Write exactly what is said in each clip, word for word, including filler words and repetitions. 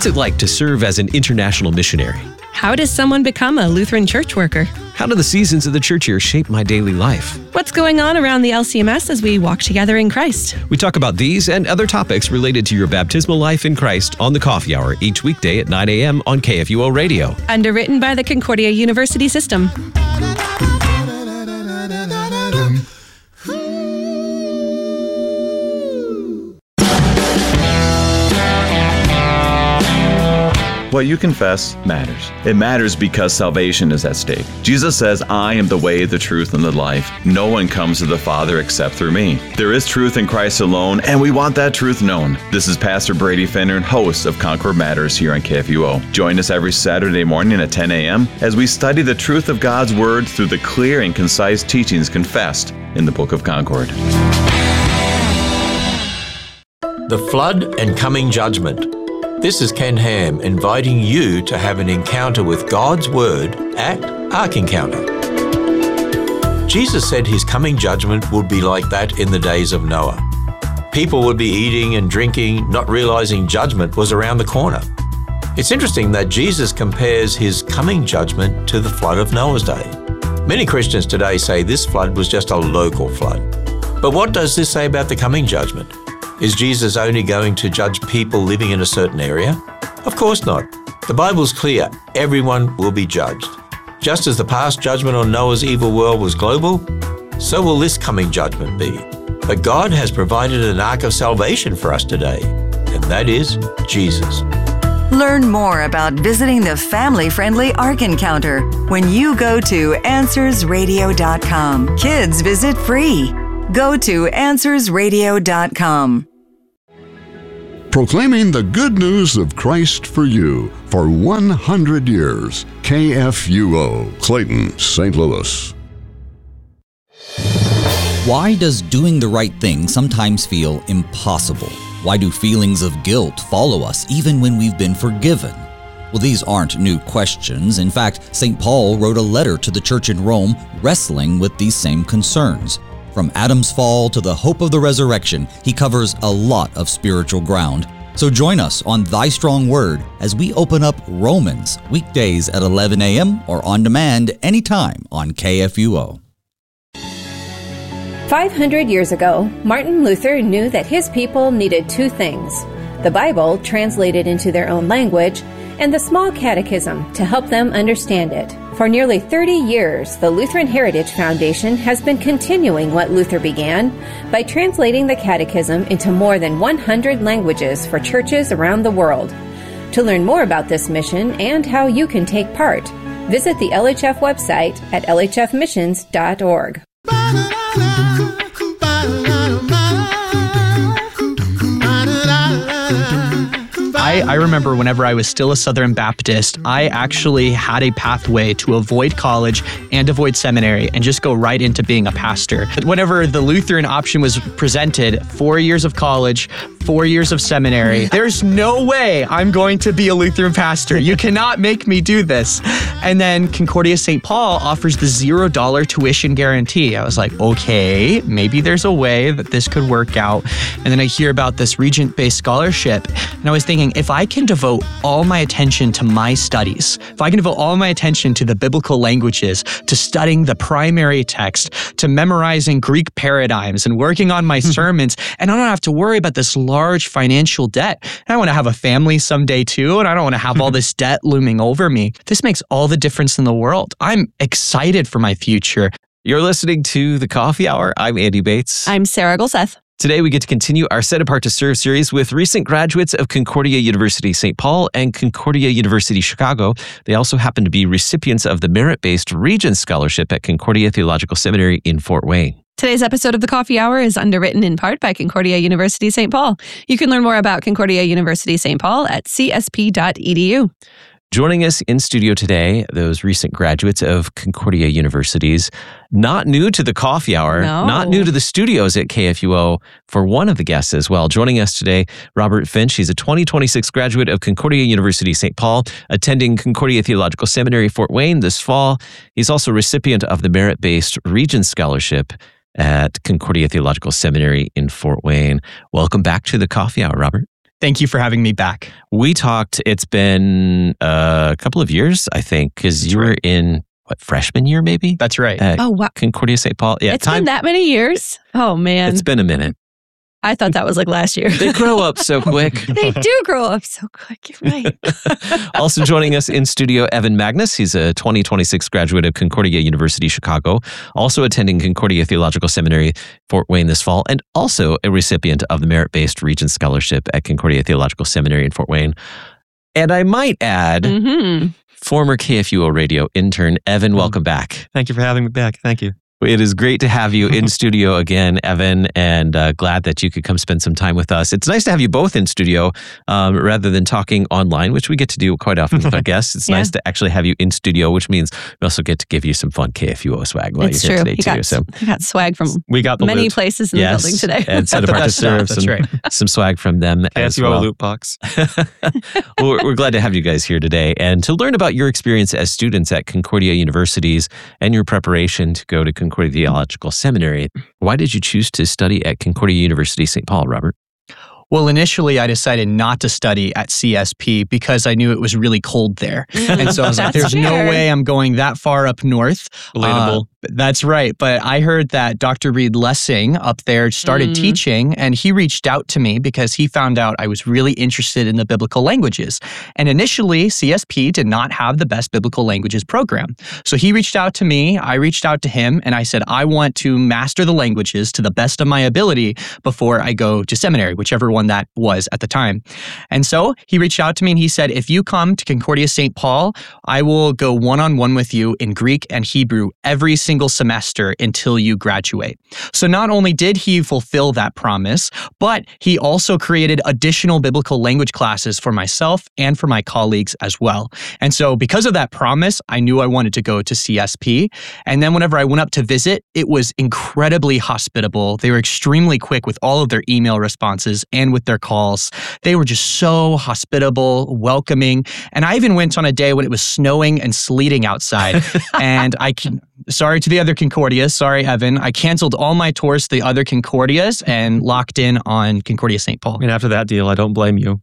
What's it like to serve as an international missionary? How does someone become a Lutheran church worker? How do the seasons of the church year shape my daily life? What's going on around the L C M S as we walk together in Christ? We talk about these and other topics related to your baptismal life in Christ on the Coffee Hour each weekday at nine a.m. on K F U O Radio. Underwritten by the Concordia University System. What you confess matters. It matters because salvation is at stake. Jesus says, I am the way, the truth, and the life. No one comes to the Father except through me. There is truth in Christ alone, and we want that truth known. This is Pastor Brady Fenner, host of Concord Matters here on K F U O. Join us every Saturday morning at ten a.m. as we study the truth of God's Word through the clear and concise teachings confessed in the Book of Concord. The Flood and Coming Judgment. This is Ken Ham inviting you to have an encounter with God's Word at Ark Encounter. Jesus said his coming judgment would be like that in the days of Noah. People would be eating and drinking, not realizing judgment was around the corner. It's interesting that Jesus compares his coming judgment to the flood of Noah's day. Many Christians today say this flood was just a local flood. But what does this say about the coming judgment? Is Jesus only going to judge people living in a certain area? Of course not. The Bible's clear. Everyone will be judged. Just as the past judgment on Noah's evil world was global, so will this coming judgment be. But God has provided an ark of salvation for us today, and that is Jesus. Learn more about visiting the family-friendly Ark Encounter when you go to answers radio dot com. Kids visit free. Go to answers radio dot com. Proclaiming the good news of Christ for you for one hundred years. K F U O, Clayton, Saint Louis. Why does doing the right thing sometimes feel impossible? Why do feelings of guilt follow us even when we've been forgiven? Well, these aren't new questions. In fact, Saint Paul wrote a letter to the church in Rome wrestling with these same concerns. From Adam's fall to the hope of the resurrection, he covers a lot of spiritual ground. So join us on Thy Strong Word as we open up Romans, weekdays at eleven a.m. or on demand anytime on K F U O. five hundred years ago, Martin Luther knew that his people needed two things: the Bible translated into their own language, and the small catechism to help them understand it. For nearly thirty years, the Lutheran Heritage Foundation has been continuing what Luther began by translating the catechism into more than one hundred languages for churches around the world. To learn more about this mission and how you can take part, visit the L H F website at L H F missions dot org. I, I remember whenever I was still a Southern Baptist, I actually had a pathway to avoid college and avoid seminary and just go right into being a pastor. Whenever the Lutheran option was presented, four years of college, four years of seminary, there's no way I'm going to be a Lutheran pastor. You cannot make me do this. And then Concordia Saint Paul offers the zero dollar tuition guarantee. I was like, okay, maybe there's a way that this could work out. And then I hear about this Regent-based scholarship, and I was thinking, if I can devote all my attention to my studies, if I can devote all my attention to the biblical languages, to studying the primary text, to memorizing Greek paradigms and working on my sermons, and I don't have to worry about this large financial debt. And I want to have a family someday too, and I don't want to have all this debt looming over me. This makes all the difference in the world. I'm excited for my future. You're listening to The Coffee Hour. I'm Andy Bates. I'm Sarah Golseth. Today, we get to continue our Set Apart to Serve series with recent graduates of Concordia University Saint Paul and Concordia University Chicago. They also happen to be recipients of the merit-based Regents Scholarship at Concordia Theological Seminary in Fort Wayne. Today's episode of The Coffee Hour is underwritten in part by Concordia University Saint Paul. You can learn more about Concordia University Saint Paul at c s p dot e d u. Joining us in studio today, those recent graduates of Concordia Universities, not new to the Coffee Hour, no. not new to the studios at K F U O, for one of the guests as well. Joining us today, Robert Finch. He's a twenty twenty-six graduate of Concordia University Saint Paul, attending Concordia Theological Seminary, Fort Wayne this fall. He's also recipient of the merit-based Regents Scholarship at Concordia Theological Seminary in Fort Wayne. Welcome back to the Coffee Hour, Robert. Thank you for having me back. We talked, it's been uh, a couple of years, I think, because you were in, what, freshman year maybe? That's right. At Oh, wow. Concordia Saint Paul. Yeah, It's been that many years? Oh, man. It's been a minute. I thought that was like last year. They grow up so quick. They do grow up so quick. You're right. Also joining us in studio, Evan Magnus. He's a twenty twenty-six graduate of Concordia University, Chicago, also attending Concordia Theological Seminary, Fort Wayne this fall, and also a recipient of the Merit-Based Regents Scholarship at Concordia Theological Seminary in Fort Wayne. And I might add, Mm-hmm. former K F U O radio intern, Evan, welcome back. Thank you for having me back. Thank you. It is great to have you in studio again, Evan, and uh, glad that you could come spend some time with us. It's nice to have you both in studio um, rather than talking online, which we get to do quite often with our guests. It's Yeah. nice to actually have you in studio, which means we also get to give you some fun K F U O swag while It's you're true. here today, You too. got, so, you got swag from We got the many loot. places in yes, the building today. and Set The Apart to best stuff, Serve, that's some, right. some swag from them K as F U O well. loot box. well, we're, we're glad to have you guys here today and to learn about your experience as students at Concordia Universities and your preparation to go to Concordia Theological Seminary. Why did you choose to study at Concordia University, Saint Paul, Robert? Well, initially, I decided not to study at C S P because I knew it was really cold there. And so I was like, That's there's no fair. way I'm going that far up north. Relatable. Uh, that's right. But I heard that Doctor Reed Lessing up there started Mm. teaching, and he reached out to me because he found out I was really interested in the biblical languages. And initially, C S P did not have the best biblical languages program. So he reached out to me, I reached out to him, and I said, I want to master the languages to the best of my ability before I go to seminary, whichever one that was at the time. And so he reached out to me and he said, if you come to Concordia Saint Paul, I will go one-on-one with you in Greek and Hebrew every single semester until you graduate. So not only did he fulfill that promise, but he also created additional biblical language classes for myself and for my colleagues as well. And so because of that promise, I knew I wanted to go to C S P. And then whenever I went up to visit, it was incredibly hospitable. They were extremely quick with all of their email responses and with their calls. They were just so hospitable, welcoming. And I even went on a day when it was snowing and sleeting outside. and I can, sorry to the other Concordias, sorry, Evan, I canceled all my tours to the other Concordias and locked in on Concordia Saint Paul. And after that deal, I don't blame you.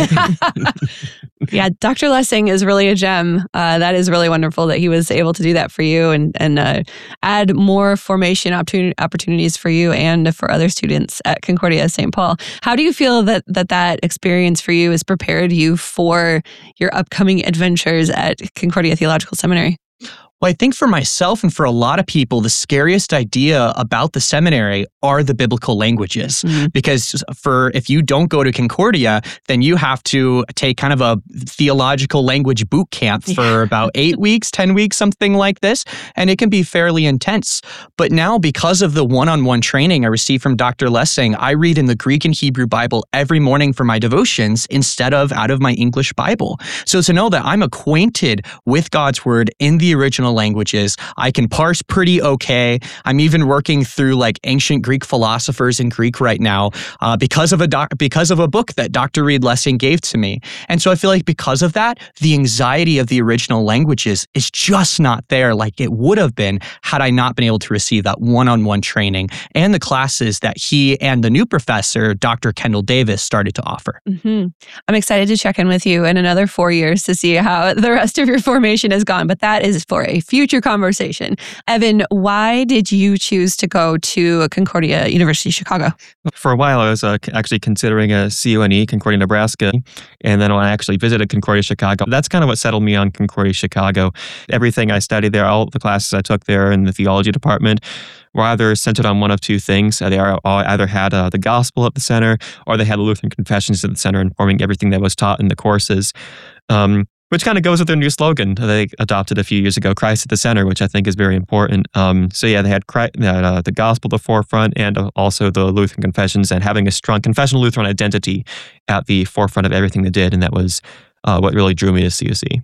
Yeah, Doctor Lessing is really a gem. Uh, that is really wonderful that he was able to do that for you and and uh, add more formation opportun- opportunities for you and for other students at Concordia Saint Paul. How do you feel that that, that experience for you has prepared you for your upcoming adventures at Concordia Theological Seminary? Well, I think for myself and for a lot of people, the scariest idea about the seminary are the biblical languages. Mm-hmm. Because for if you don't go to Concordia, then you have to take kind of a theological language boot camp for Yeah. about eight weeks, ten weeks, something like this. And it can be fairly intense. But now, because of the one-on-one training I received from Doctor Lessing, I read in the Greek and Hebrew Bible every morning for my devotions instead of out of my English Bible. So to know that I'm acquainted with God's word in the original languages, I can parse pretty okay. I'm even working through like ancient Greek philosophers in Greek right now uh, because of a doc- because of a book that Doctor Reed Lessing gave to me. And so I feel like because of that, the anxiety of the original languages is just not there like it would have been had I not been able to receive that one-on-one training and the classes that he and the new professor, Doctor Kendall Davis, started to offer. Mm-hmm. I'm excited to check in with you in another four years to see how the rest of your formation has gone, but that is for a future conversation. Evan, why did you choose to go to Concordia University, Chicago? For a while, I was uh, actually considering a C U N E, Concordia, Nebraska. And then when I actually visited Concordia, Chicago, that's kind of what settled me on Concordia, Chicago. Everything I studied there, all the classes I took there in the theology department, were either centered on one of two things. They are all either had uh, the gospel at the center, or they had the Lutheran confessions at the center, informing everything that was taught in the courses. Um, Which kind of goes with their new slogan they adopted a few years ago, Christ at the center, which I think is very important. Um, so yeah, they had, Christ, they had uh, the gospel at the forefront and uh, also the Lutheran confessions and having a strong confessional Lutheran identity at the forefront of everything they did. And that was uh, what really drew me to C U C.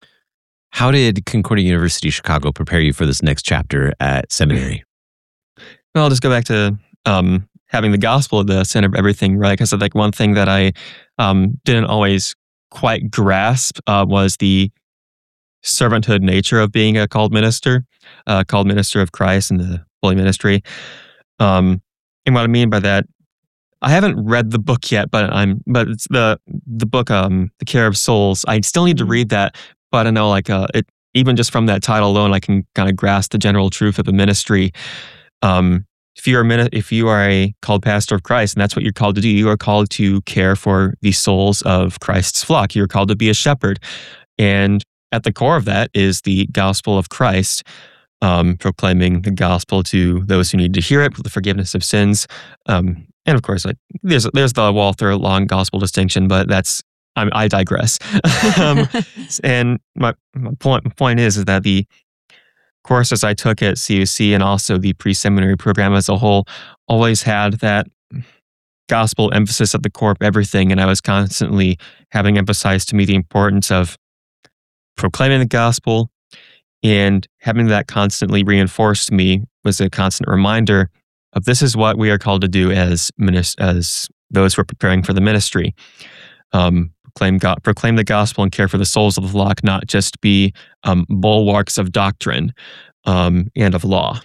How did Concordia University Chicago prepare you for this next chapter at seminary? Well, I'll just go back to um, having the gospel at the center of everything, right? Because I think one thing that I um, didn't always quite grasp uh, was the servanthood nature of being a called minister, uh, called minister of Christ in the holy ministry. Um, and what I mean by that, I haven't read the book yet, but I'm but it's the the book um The Care of Souls. I still need to read that, but I know like uh it even just from that title alone, I can kind of grasp the general truth of the ministry. Um, if you are a if you are a called pastor of Christ, and that's what you're called to do, you are called to care for the souls of Christ's flock. You're called to be a shepherd, and at the core of that is the gospel of Christ. Um, proclaiming the gospel to those who need to hear it, for the forgiveness of sins, um, and of course, like there's there's the Walther Long gospel distinction, but that's I, I digress. um, and my, my point my point is is that the courses I took at C U C and also the pre-seminary program as a whole always had that gospel emphasis at the core of everything, and I was constantly having emphasized to me the importance of proclaiming the gospel. And having that constantly reinforced to me was a constant reminder of this is what we are called to do as minis- as those who are preparing for the ministry. Um, proclaim, God, proclaim the gospel and care for the souls of the flock, not just be um, bulwarks of doctrine um, and of law.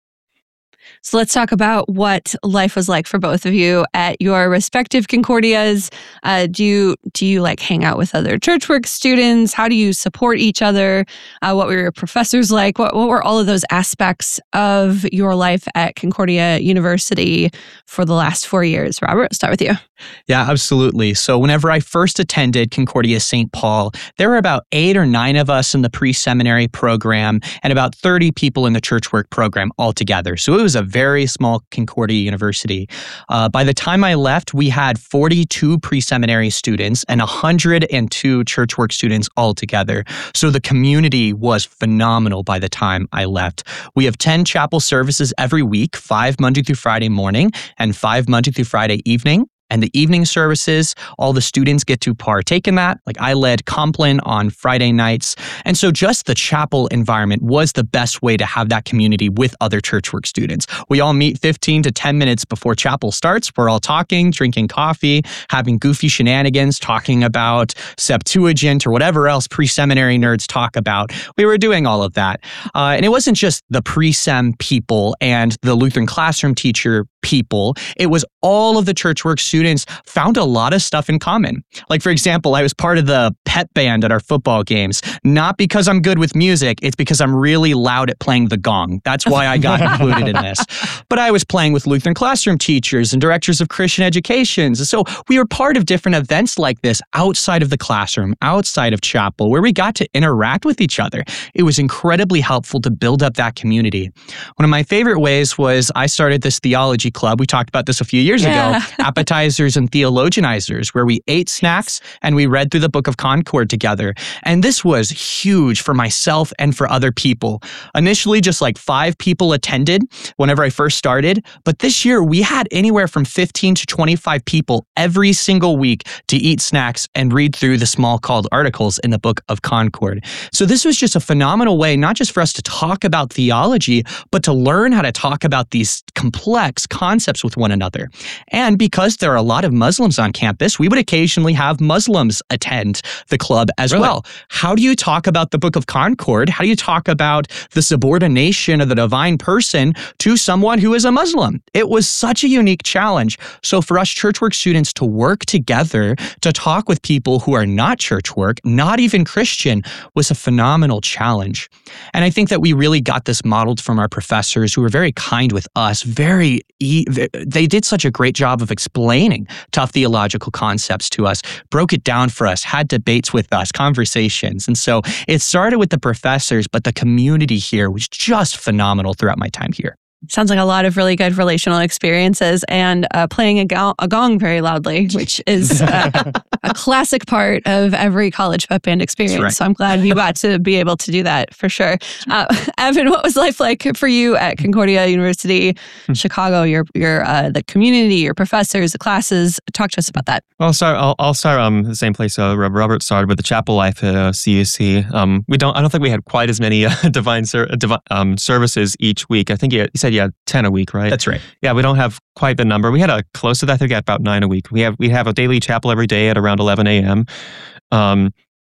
So let's talk about what life was like for both of you at your respective Concordias. Uh, do you do you like hang out with other churchwork students? How do you support each other? Uh, what were your professors like? What, what were all of those aspects of your life at Concordia University for the last four years? Robert, I'll start with you. Yeah, absolutely. So whenever I first attended Concordia Saint Paul, there were about eight or nine of us in the pre-seminary program and about thirty people in the churchwork program altogether. So it was a very small Concordia University. Uh, by the time I left, we had forty-two pre-seminary students and one hundred two churchwork students altogether. So the community was phenomenal by the time I left. We have ten chapel services every week, five Monday through Friday morning and five Monday through Friday evening. And the evening services, all the students get to partake in that. Like I led Compline on Friday nights. And so just the chapel environment was the best way to have that community with other churchwork students. We all meet fifteen to ten minutes before chapel starts. We're all talking, drinking coffee, having goofy shenanigans, talking about Septuagint or whatever else pre-seminary nerds talk about. We were doing all of that. Uh, and it wasn't just the pre-sem people and the Lutheran classroom teacher people. It was all of the churchwork students found a lot of stuff in common. Like, for example, I was part of the pep band at our football games, not because I'm good with music, it's because I'm really loud at playing the gong. That's why I got included in this. But I was playing with Lutheran classroom teachers and directors of Christian educations. So we were part of different events like this outside of the classroom, outside of chapel, where we got to interact with each other. It was incredibly helpful to build up that community. One of my favorite ways was I started this theology club. We talked about this a few years yeah. ago, Appetizers and Theologianizers, where we ate snacks and we read through the Book of Concord together. And this was huge for myself and for other people. Initially, just like five people attended whenever I first started. But this year, we had anywhere from fifteen to twenty-five people every single week to eat snacks and read through the small called articles in the Book of Concord. So this was just a phenomenal way, not just for us to talk about theology, but to learn how to talk about these complex concepts with one another. And because there are a lot of Muslims on campus, we would occasionally have Muslims attend the club as really? well. How do you talk about the Book of Concord? How do you talk about the subordination of the divine person to someone who is a Muslim? It was such a unique challenge. So for us churchwork students to work together to talk with people who are not churchwork, not even Christian, was a phenomenal challenge. And I think that we really got this modeled from our professors who were very kind with us, very they did such a great job of explaining tough theological concepts to us, broke it down for us, had debates with us, conversations. And so it started with the professors, but the community here was just phenomenal throughout my time here. Sounds like a lot of really good relational experiences and uh, playing a, go- a gong very loudly, which is uh, a classic part of every college pep band experience. Right. So I'm glad you got to be able to do that for sure. Uh, Evan, what was life like for you at Concordia University, Chicago? Your your uh, the community, your professors, the classes. Talk to us about that. I'll start. I'll, I'll start. Um, the same place uh, Robert started with the chapel life at uh, C U C. Um, we don't. I don't think we had quite as many uh, divine ser- divi- um, services each week. I think you said you had ten a week, right? That's right. Yeah, we don't have quite the number. We had a close to that. I think we had about nine a week. We have we have a daily chapel every day at around eleven a.m. Um,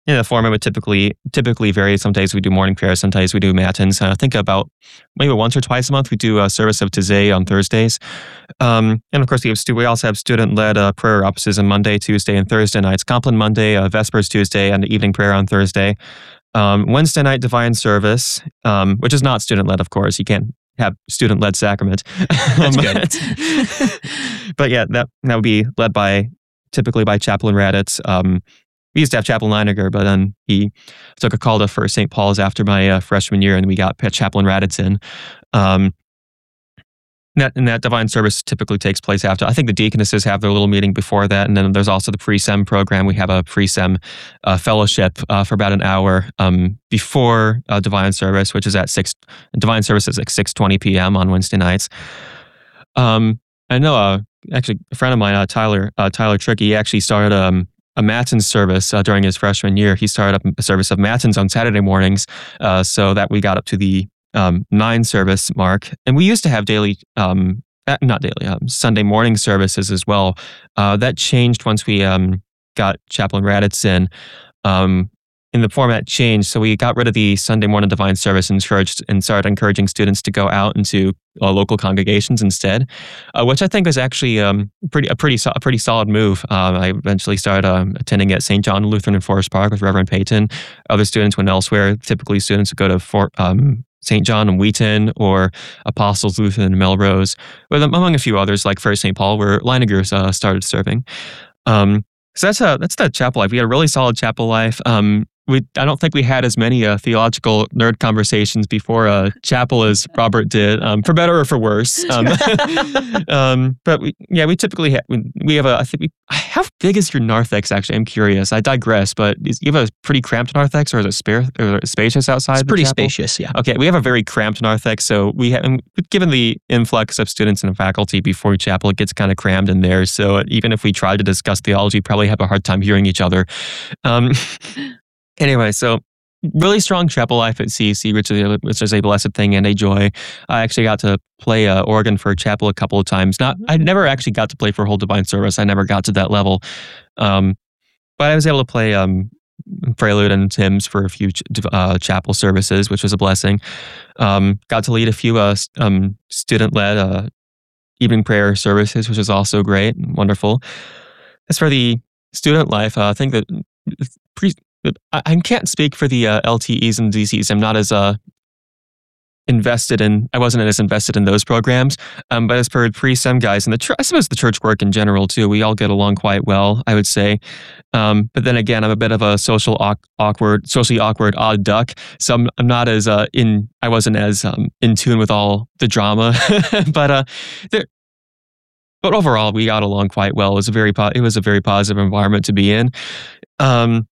Yeah, the format would typically typically vary. Some days we do morning prayer, sometimes we do matins. I think about maybe once or twice a month we do a service of Tazay on Thursdays. Um, and of course, we have stu- we also have student-led uh, prayer offices on Monday, Tuesday, and Thursday nights. Compline Monday, uh, Vespers Tuesday, and evening prayer on Thursday. Um, Wednesday night divine service, um, which is not student-led, of course. You can't have student-led sacrament. That's good. But yeah, that that would be led by typically by Chaplain Raditz. Um, we used to have Chaplain Leiniger, but then he took a call to First Saint Paul's after my uh, freshman year, and we got Chaplain Raditz in. Um, that, and that divine service typically takes place after. I think the deaconesses have their little meeting before that, and then there's also the pre-sem program. We have a pre-sem uh, fellowship uh, for about an hour um, before uh, divine service, which is at six. Divine service is at six twenty p.m. on Wednesday nights. Um, I know, uh, actually, a friend of mine, uh, Tyler uh, Tyler Tricky, he actually started um, a Matins service uh, during his freshman year. He started up a service of Matins on Saturday mornings, uh, so that we got up to the um, nine service mark. And we used to have daily, um, not daily, um, Sunday morning services as well. Uh, that changed once we um, got Chaplain Raditz in. Um, And the format changed, so we got rid of the Sunday morning divine service and encouraged and started encouraging students to go out into uh, local congregations instead, uh, which I think was actually um, pretty a pretty a pretty solid move. Um, I eventually started um, attending at Saint John Lutheran in Forest Park with Reverend Payton. Other students went elsewhere. Typically, students would go to Fort, um, Saint John in Wheaton or Apostles Lutheran in Melrose, with among a few others like First Saint Paul, where Leinigers uh, started serving. Um, so that's a, that's the chapel life. We had a really solid chapel life. Um, We, I don't think we had as many uh, theological nerd conversations before uh, chapel as Robert did, um, for better or for worse. Um, um, but we, yeah, we typically have, we, we have a, I think we, how big is your narthex actually? I'm curious. I digress, but is, you have a pretty cramped narthex, or is it spare, or spacious outside? It's pretty the chapel? spacious, yeah. Okay, we have a very cramped narthex, so we have, given the influx of students in the faculty before chapel, it gets kind of crammed in there. So even if we tried to discuss theology, probably have a hard time hearing each other. Um, Anyway, so really strong chapel life at C E C, which is, a, which is a blessed thing and a joy. I actually got to play uh, organ for chapel a couple of times. Not, I never actually got to play for a whole divine service. I never got to that level. Um, but I was able to play um, prelude and hymns for a few ch- uh, chapel services, which was a blessing. Um, got to lead a few uh, um, student-led uh, evening prayer services, which was also great and wonderful. As for the student life, uh, I think that pre- I, I can't speak for the uh, L T Es and D Cs. I'm not as uh, invested in, I wasn't as invested in those programs. Um, but as per pre-sem guys, and the ch- I suppose the church work in general too, we all get along quite well, I would say. Um, but then again, I'm a bit of a social au- awkward, socially awkward odd duck. So I'm, I'm not as uh, in, I wasn't as um, in tune with all the drama. but uh, there, but overall, we got along quite well. It was a very, po- it was a very positive environment to be in. Um,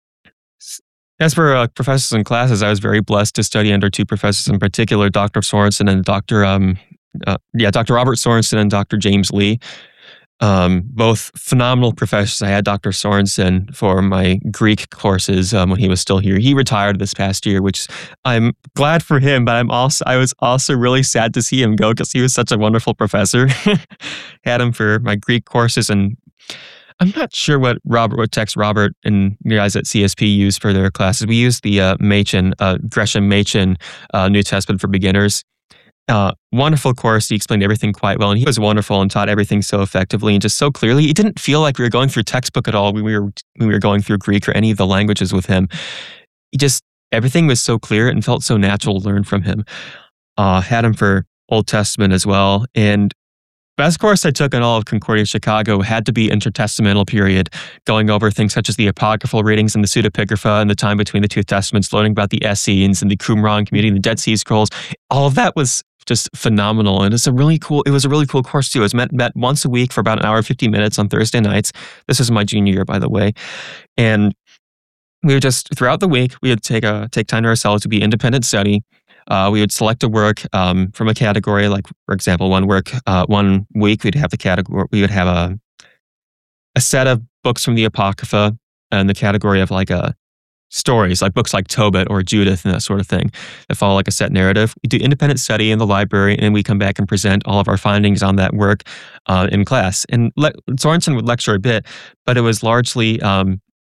As for uh, professors and classes, I was very blessed to study under two professors in particular, Doctor Sorensen and Doctor Um, uh, yeah, Doctor Robert Sorensen and Doctor James Lee. Um, both phenomenal professors. I had Doctor Sorensen for my Greek courses um, when he was still here. He retired this past year, which I'm glad for him, but I'm also I was also really sad to see him go because he was such a wonderful professor. Had him for my Greek courses, and I'm not sure what Robert, what text Robert and you guys at C S P use for their classes. We use the uh, Machen, uh, Gresham Machen uh, New Testament for Beginners. Uh, wonderful course. He explained everything quite well, and he was wonderful and taught everything so effectively and just so clearly. It didn't feel like we were going through textbook at all when we were when we were going through Greek or any of the languages with him. He just everything was so clear and felt so natural to learn from him. Uh, had him for Old Testament as well, and best course I took in all of Concordia Chicago had to be intertestamental period, going over things such as the apocryphal readings and the pseudepigrapha and the time between the two testaments, learning about the Essenes and the Qumran community and the Dead Sea Scrolls. All of that was just phenomenal, and it's a really cool. It was a really cool course too. It was met met once a week for about an hour and fifty minutes on Thursday nights. This was my junior year, by the way, and we would just throughout the week we would take a take time to ourselves to be independent study. Uh, we would select a work um, from a category, like for example, one work, uh, one week we'd have the category. We would have a a set of books from the Apocrypha and the category of like a stories, like books like Tobit or Judith and that sort of thing that follow like a set narrative. We do independent study in the library, and we come back and present all of our findings on that work uh, in class. And le- Sorensen would lecture a bit, but it was largely um,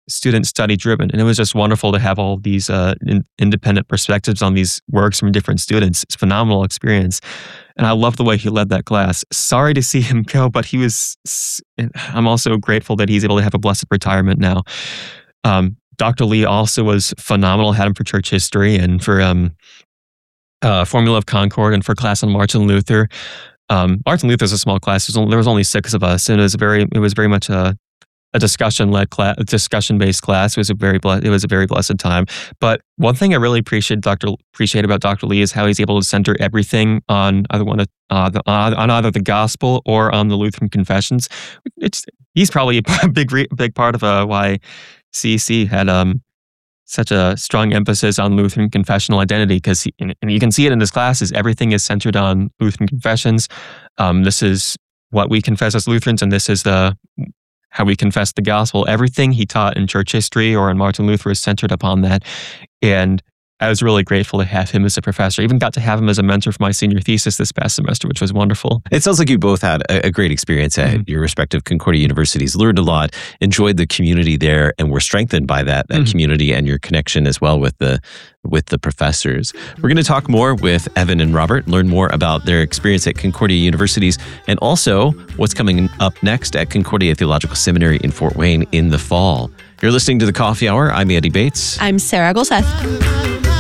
student study driven. And it was just wonderful to have all these uh, in, independent perspectives on these works from different students. It's a phenomenal experience. And I love the way he led that class. Sorry to see him go, but he was, I'm also grateful that he's able to have a blessed retirement now. Um, Doctor Lee also was phenomenal, had him for church history and for um, uh, Formula of Concord and for class on Martin Luther. Um, Martin Luther's a small class. There was, only, there was only six of us, and it was very, it was very much a, a discussion-led class, a discussion-based class. It was a very, ble- it was a very blessed time. But one thing I really appreciate Doctor appreciate about Doctor Lee is how he's able to center everything on either one of, uh, the, uh, on either the gospel or on the Lutheran confessions. It's he's probably a big, big part of uh, why C E C had um, such a strong emphasis on Lutheran confessional identity, because and you can see it in his classes. Everything is centered on Lutheran confessions. Um, this is what we confess as Lutherans, and this is the how we confess the gospel. Everything he taught in church history or in Martin Luther is centered upon that. And I was really grateful to have him as a professor. I even got to have him as a mentor for my senior thesis this past semester, which was wonderful. It sounds like you both had a, a great experience at mm-hmm. your respective Concordia universities, learned a lot, enjoyed the community there, and were strengthened by that, that mm-hmm. community and your connection as well with the with the professors. We're going to talk more with Evan and Robert, learn more about their experience at Concordia universities, and also what's coming up next at Concordia Theological Seminary in Fort Wayne in the fall. You're listening to The Coffee Hour. I'm Andy Bates. I'm Sarah Golseth.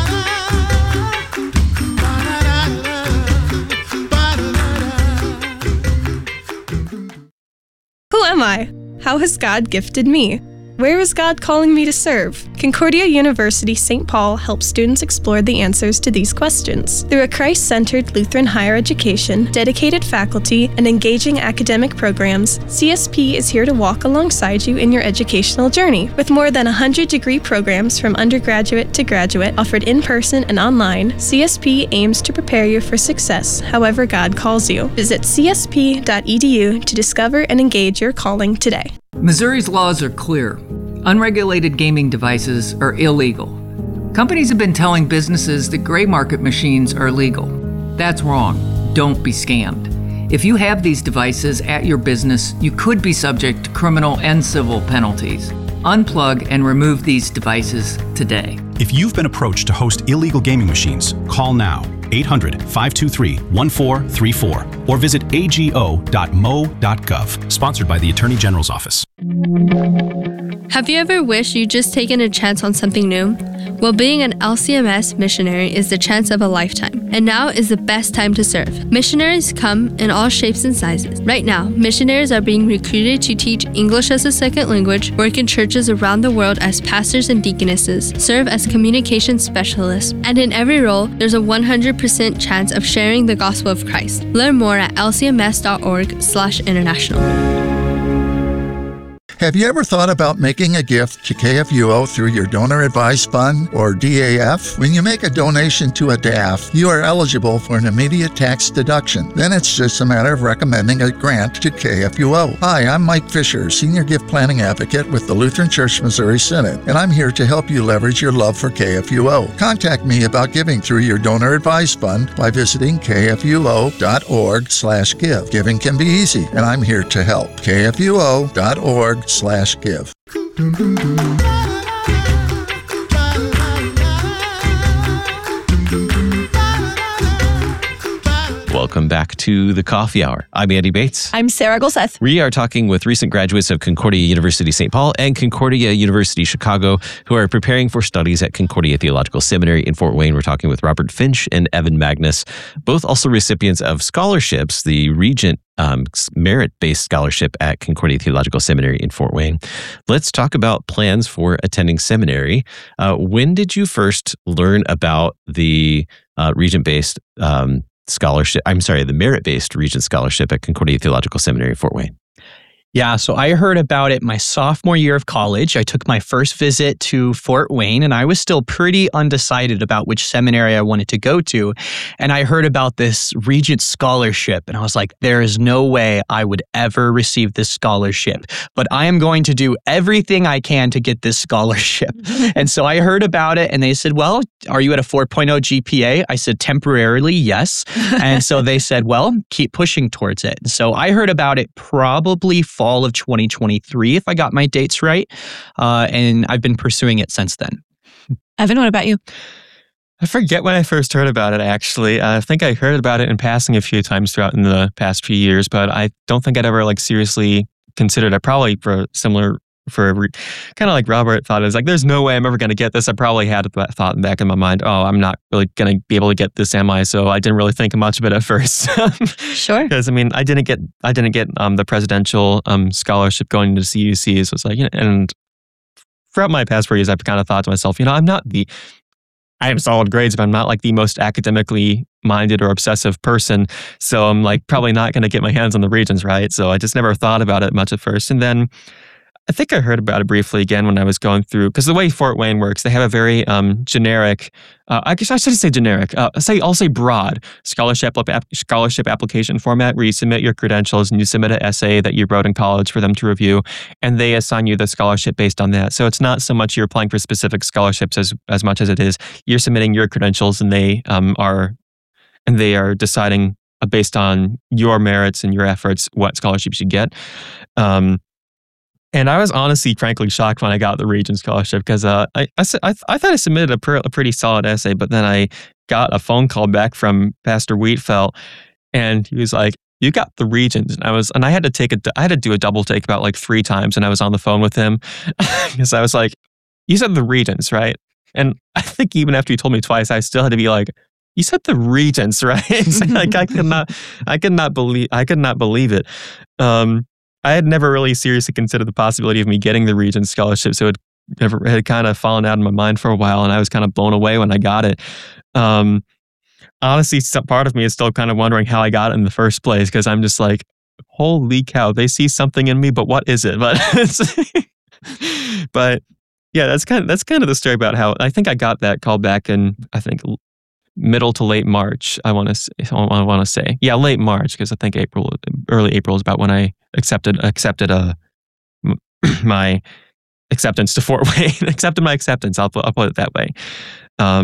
Who am I? How has God gifted me? Where is God calling me to serve? Concordia University Saint Paul helps students explore the answers to these questions. Through a Christ-centered Lutheran higher education, dedicated faculty, and engaging academic programs, C S P is here to walk alongside you in your educational journey. With more than one hundred degree programs from undergraduate to graduate offered in person and online, C S P aims to prepare you for success however God calls you. Visit c s p dot e d u to discover and engage your calling today. Missouri's laws are clear. Unregulated gaming devices are illegal. Companies have been telling businesses that gray market machines are legal. That's wrong. Don't be scammed. If you have these devices at your business, you could be subject to criminal and civil penalties. Unplug and remove these devices today. If you've been approached to host illegal gaming machines, call now, eight hundred, five two three, one four three four, or visit a g o dot m o dot gov. Sponsored by the Attorney General's Office. Have you ever wished you'd just taken a chance on something new? Well, being an L C M S missionary is the chance of a lifetime, and now is the best time to serve. Missionaries come in all shapes and sizes. Right now, missionaries are being recruited to teach English as a second language, work in churches around the world as pastors and deaconesses, serve as communication specialists, and in every role, there's a one hundred percent chance of sharing the gospel of Christ. Learn more at l c m s dot org slash international. Have you ever thought about making a gift to K F U O through your Donor Advised Fund or D A F? When you make a donation to a D A F, you are eligible for an immediate tax deduction. Then it's just a matter of recommending a grant to K F U O. Hi, I'm Mike Fisher, Senior Gift Planning Advocate with the Lutheran Church Missouri Synod, and I'm here to help you leverage your love for K F U O. Contact me about giving through your Donor Advised Fund by visiting k f u o dot org slash give. Giving can be easy, and I'm here to help. k f u o dot org slash give. Welcome back to The Coffee Hour. I'm Andy Bates. I'm Sarah Golseth. We are talking with recent graduates of Concordia University Saint Paul and Concordia University Chicago who are preparing for studies at Concordia Theological Seminary in Fort Wayne. We're talking with Robert Finch and Evan Magnus, both also recipients of scholarships, the Regent um, merit-based scholarship at Concordia Theological Seminary in Fort Wayne. Let's talk about plans for attending seminary. Uh, when did you first learn about the uh, Regent-based um, scholarship, I'm sorry, the merit-based Regent Scholarship at Concordia Theological Seminary, Fort Wayne? Yeah, so I heard about it my sophomore year of college. I took my first visit to Fort Wayne, and I was still pretty undecided about which seminary I wanted to go to. And I heard about this Regent Scholarship, and I was like, there is no way I would ever receive this scholarship, but I am going to do everything I can to get this scholarship. And so I heard about it, and they said, well, are you at a four point oh G P A? I said, temporarily, yes. And so they said, well, keep pushing towards it. And so I heard about it probably fall fall of twenty twenty-three, if I got my dates right. Uh, and I've been pursuing it since then. Evan, what about you? I forget when I first heard about it, actually. Uh, I think I heard about it in passing a few times throughout in the past few years, but I don't think I'd ever like seriously considered it. Probably for similar, for kind of like Robert thought, it was like, there's no way I'm ever going to get this. I probably had that thought in the back of my mind, oh, I'm not really going to be able to get this, am I? So I didn't really think much of it at first. Sure. Because I mean, I didn't get, I didn't get um, the presidential um, scholarship going to C U C. So it's like, you know, and throughout my past four years, I've kind of thought to myself, you know, I'm not the, I have solid grades, but I'm not like the most academically minded or obsessive person. So I'm like probably not going to get my hands on the Regents, right? So I just never thought about it much at first. And then I think I heard about it briefly again when I was going through, because the way Fort Wayne works, they have a very um, generic, uh, I guess I should say generic, uh, say I'll say broad scholarship scholarship application format where you submit your credentials and you submit an essay that you wrote in college for them to review, and they assign you the scholarship based on that. So it's not so much you're applying for specific scholarships as as much as it is you're submitting your credentials and they um, are and they are deciding uh, based on your merits and your efforts what scholarships you get. Um, And I was honestly, frankly, shocked when I got the Regents Scholarship because uh, I, I, I, I thought I submitted a, per, a pretty solid essay, but then I got a phone call back from Pastor Wheatfeld, and he was like, "You got the Regents," and I was, and I had to take a, I had to do a double take about like three times, and I was on the phone with him because I was like, "You said the Regents, right?" And I think even after he told me twice, I still had to be like, "You said the Regents, right?" Like I could not, I could not believe, I could not believe it. Um, I had never really seriously considered the possibility of me getting the Regents Scholarship, so it never, it had kind of fallen out of my mind for a while, and I was kind of blown away when I got it. Um, honestly, some part of me is still kind of wondering how I got it in the first place, because I'm just like, holy cow, they see something in me, but what is it? But, but yeah, that's kind of, that's kind of the story about how I think I got that call back in, I think, middle to late March, I want to I want to say. Yeah, late March, because I think April, early April is about when I accepted accepted uh, my acceptance to Fort Wayne. accepted my acceptance, I'll, I'll put it that way. Um,